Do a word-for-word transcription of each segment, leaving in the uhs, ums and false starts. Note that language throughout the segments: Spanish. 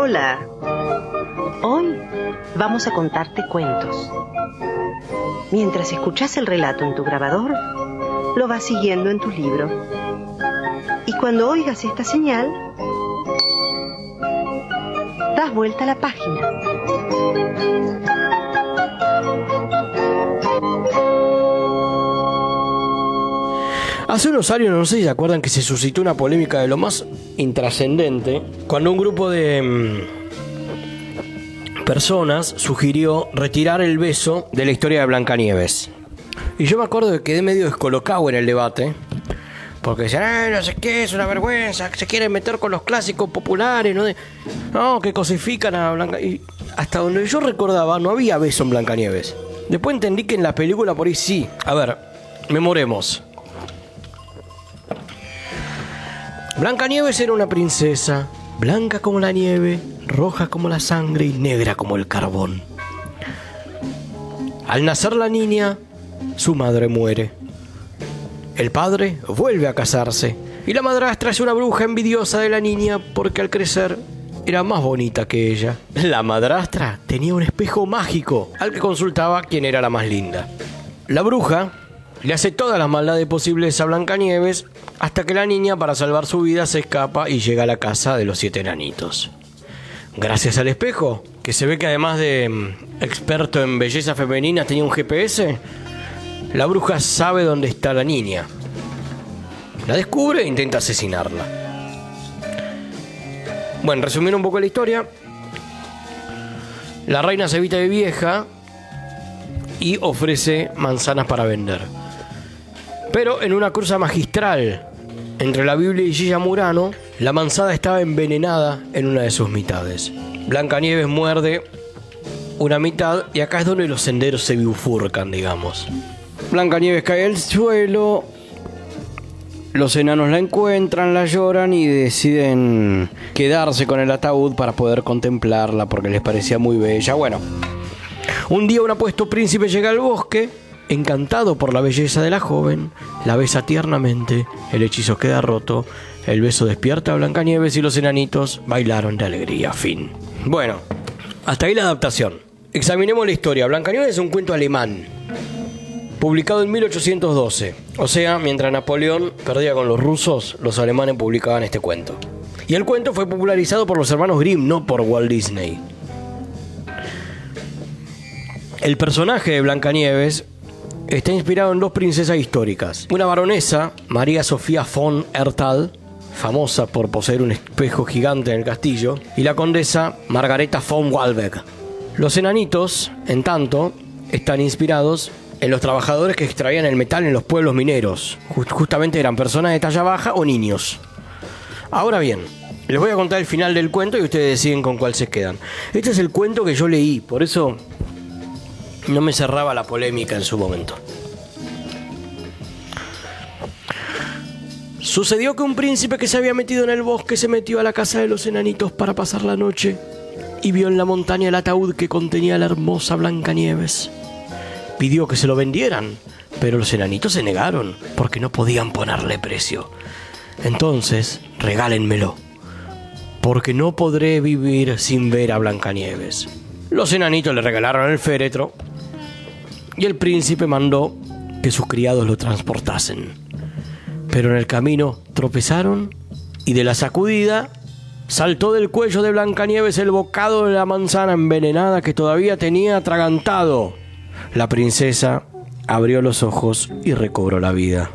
Hola. Hoy vamos a contarte cuentos. Mientras escuchas el relato en tu grabador, lo vas siguiendo en tu libro. Y cuando oigas esta señal, das vuelta a la página. Hace unos años, no sé si se acuerdan, que se suscitó una polémica de lo más intrascendente cuando un grupo de mmm, personas sugirió retirar el beso de la historia de Blancanieves. Y yo me acuerdo que quedé medio descolocado en el debate, porque decían, eh, no sé qué, es una vergüenza, que se quieren meter con los clásicos populares, no, de, no que cosifican a Blancanieves. Y hasta donde yo recordaba, no había beso en Blancanieves. Después entendí que en la película por ahí sí. A ver, memoremos. Blancanieves era una princesa, blanca como la nieve, roja como la sangre y negra como el carbón. Al nacer la niña, su madre muere. El padre vuelve a casarse y la madrastra es una bruja envidiosa de la niña porque al crecer era más bonita que ella. La madrastra tenía un espejo mágico al que consultaba quién era la más linda. La bruja le hace todas las maldades posibles a Blancanieves hasta que la niña, para salvar su vida, se escapa y llega a la casa de los siete enanitos. Gracias al espejo, que se ve que además de um, experto en belleza femenina tenía un G P S, la bruja sabe dónde está la niña. La descubre e intenta asesinarla. Bueno, resumiendo un poco la historia, la reina se viste de vieja y ofrece manzanas para vender. Pero en una cruza magistral entre la Biblia y Gilla Murano, la manzana estaba envenenada en una de sus mitades. Blancanieves muerde una mitad y acá es donde los senderos se bifurcan, digamos. Blancanieves cae al suelo, los enanos la encuentran, la lloran y deciden quedarse con el ataúd para poder contemplarla porque les parecía muy bella. Bueno, un día un apuesto príncipe llega al bosque. Encantado por la belleza de la joven, la besa tiernamente, el hechizo queda roto, el beso despierta a Blancanieves y los enanitos bailaron de alegría. Fin. Bueno, hasta ahí la adaptación. Examinemos la historia. Blancanieves es un cuento alemán, publicado en mil ochocientos doce. O sea, mientras Napoleón perdía con los rusos, los alemanes publicaban este cuento. Y el cuento fue popularizado por los hermanos Grimm, no por Walt Disney. El personaje de Blancanieves está inspirado en dos princesas históricas. Una baronesa, María Sofía von Erthal, famosa por poseer un espejo gigante en el castillo, y la condesa Margareta von Walbeck. Los enanitos, en tanto, están inspirados en los trabajadores que extraían el metal en los pueblos mineros. Just- justamente eran personas de talla baja o niños. Ahora bien, les voy a contar el final del cuento y ustedes deciden con cuál se quedan. Este es el cuento que yo leí, por eso no me cerraba la polémica en su momento. Sucedió que un príncipe que se había metido en el bosque se metió a la casa de los enanitos para pasar la noche y vio en la montaña el ataúd que contenía a la hermosa Blancanieves. Pidió que se lo vendieran, pero los enanitos se negaron porque no podían ponerle precio. Entonces, regálenmelo, porque no podré vivir sin ver a Blancanieves. Los enanitos le regalaron el féretro y el príncipe mandó que sus criados lo transportasen. Pero en el camino tropezaron y de la sacudida saltó del cuello de Blancanieves el bocado de la manzana envenenada que todavía tenía atragantado. La princesa abrió los ojos y recobró la vida.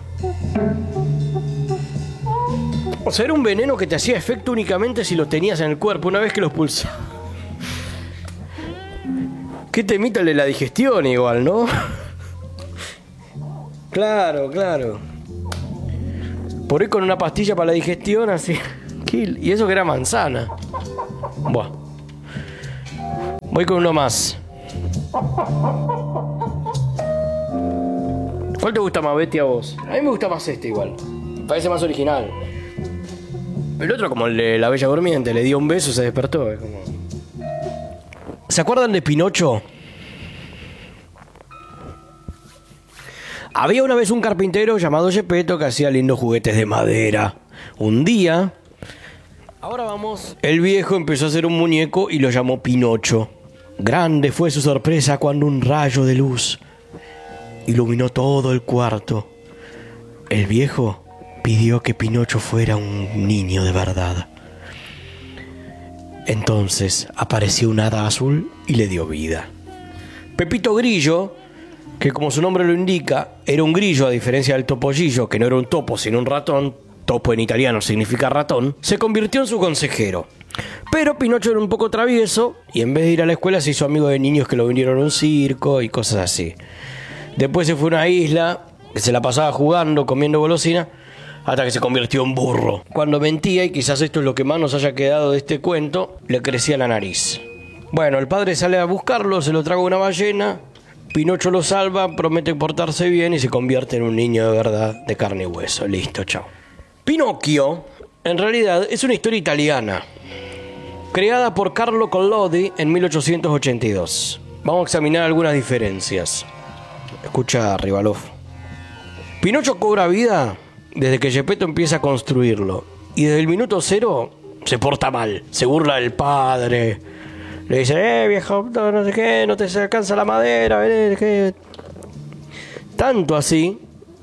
O sea, era un veneno que te hacía efecto únicamente si lo tenías en el cuerpo una vez que lo expulsabas. Qué temita el de la digestión igual, ¿no? Claro, claro. Por ahí con una pastilla para la digestión así. Y eso que era manzana. Buah. Voy con uno más. ¿Cuál te gusta más, Betty, a vos? A mí me gusta más este igual. Me parece más original. El otro, como el de la Bella Durmiente, le dio un beso y se despertó. Es como... ¿Se acuerdan de Pinocho? Había una vez un carpintero llamado Gepetto que hacía lindos juguetes de madera. Un día, Ahora vamos. El viejo empezó a hacer un muñeco y lo llamó Pinocho. Grande fue su sorpresa cuando un rayo de luz iluminó todo el cuarto. El viejo pidió que Pinocho fuera un niño de verdad. Entonces apareció un hada azul y le dio vida. Pepito Grillo, que como su nombre lo indica, era un grillo a diferencia del topollillo, que no era un topo sino un ratón, topo en italiano significa ratón, se convirtió en su consejero. Pero Pinocho era un poco travieso y en vez de ir a la escuela se hizo amigo de niños que lo vinieron a un circo y cosas así. Después se fue a una isla, que se la pasaba jugando, comiendo golosina, hasta que se convirtió en burro. Cuando mentía, y quizás esto es lo que más nos haya quedado de este cuento, le crecía la nariz. Bueno, el padre sale a buscarlo, se lo traga una ballena, Pinocho lo salva, promete portarse bien y se convierte en un niño de verdad, de carne y hueso. Listo, chao. Pinocchio, en realidad, es una historia italiana, creada por Carlo Collodi en mil ochocientos ochenta y dos. Vamos a examinar algunas diferencias. Escucha, Rivalov. Pinocho cobra vida desde que Geppetto empieza a construirlo. Y desde el minuto cero se porta mal. Se burla del padre. Le dice, eh, viejo, no, no sé qué, no te alcanza la madera. Eh, ¿qué? Tanto así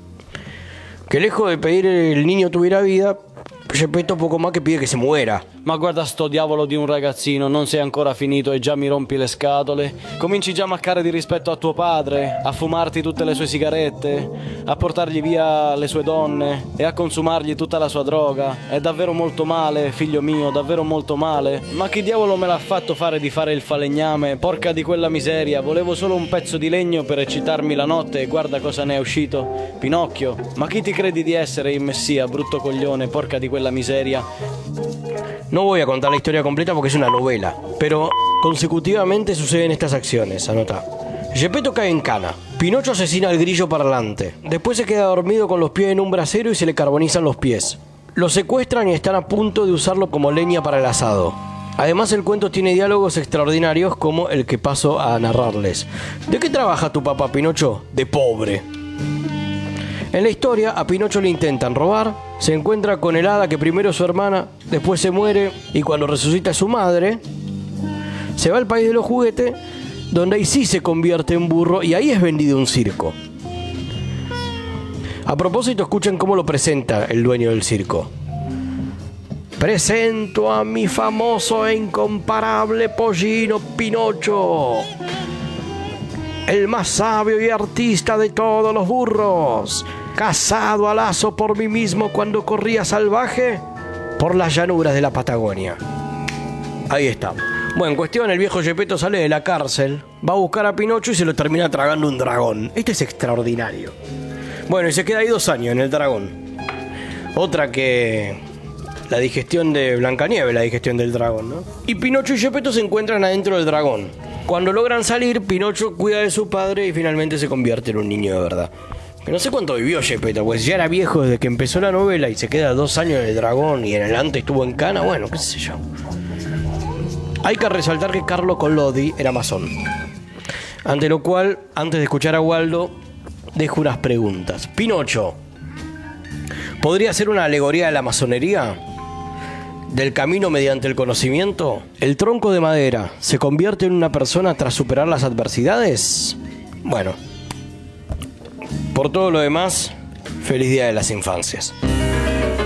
que lejos de pedir el niño tuviera vida, Geppetto poco más que pide che si muera. Ma guarda sto diavolo di un ragazzino, non sei ancora finito e già mi rompi le scatole. Cominci già a mancare di rispetto a tuo padre, a fumarti tutte le sue sigarette, a portargli via le sue donne e a consumargli tutta la sua droga. È davvero molto male, figlio mio, davvero molto male. Ma chi diavolo me l'ha fatto fare di fare il falegname? Porca di quella miseria, volevo solo un pezzo di legno per eccitarmi la notte e guarda cosa ne è uscito. Pinocchio, ma chi ti credi di essere in Messia, brutto coglione, porca di quella miseria? No voy a contar la historia completa porque es una novela, pero consecutivamente suceden estas acciones, anota. Geppetto cae en cana, Pinocho asesina al grillo parlante, después se queda dormido con los pies en un brasero y se le carbonizan los pies. Lo secuestran y están a punto de usarlo como leña para el asado. Además el cuento tiene diálogos extraordinarios como el que paso a narrarles. ¿De qué trabaja tu papá, Pinocho? De pobre. En la historia, a Pinocho le intentan robar, se encuentra con el hada que primero es su hermana, después se muere y cuando resucita es su madre, se va al país de los juguetes, donde ahí sí se convierte en burro y ahí es vendido a un circo. A propósito, escuchen cómo lo presenta el dueño del circo. Presento a mi famoso e incomparable pollino Pinocho, el más sabio y artista de todos los burros, cazado a lazo por mí mismo cuando corría salvaje por las llanuras de la Patagonia. Ahí está. Bueno, en cuestión, el viejo Geppetto sale de la cárcel, va a buscar a Pinocho y se lo termina tragando un dragón. Este es extraordinario. Bueno, y se queda ahí dos años en el dragón. Otra que la digestión de Blancanieves, la digestión del dragón, ¿no? Y Pinocho y Geppetto se encuentran adentro del dragón. Cuando logran salir, Pinocho cuida de su padre y finalmente se convierte en un niño de verdad. Que no sé cuánto vivió Geppetto, pues ya era viejo desde que empezó la novela y se queda dos años en el dragón y en adelante estuvo en cana, bueno, qué sé yo. Hay que resaltar que Carlo Collodi era masón. Ante lo cual, antes de escuchar a Waldo, dejo unas preguntas. Pinocho, ¿podría ser una alegoría de la masonería? ¿Del camino mediante el conocimiento? ¿El tronco de madera se convierte en una persona tras superar las adversidades? Bueno, por todo lo demás, feliz Día de las Infancias.